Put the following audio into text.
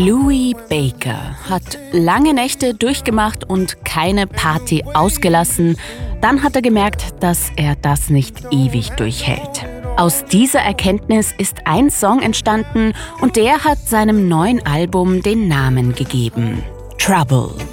Louis Baker hat lange Nächte durchgemacht und keine Party ausgelassen. Dann hat er gemerkt, dass er das nicht ewig durchhält. Aus dieser Erkenntnis ist ein Song entstanden und der hat seinem neuen Album den Namen gegeben: Trouble.